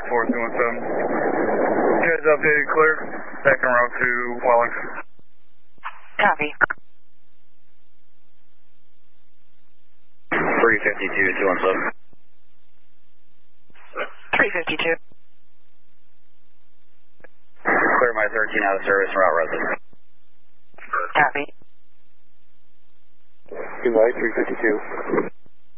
4217. You guys updated clear. Back en route to Wellington. Copy. 352-217. 352. Clear my 13 out of service and route resident. Copy. Goodbye, 352.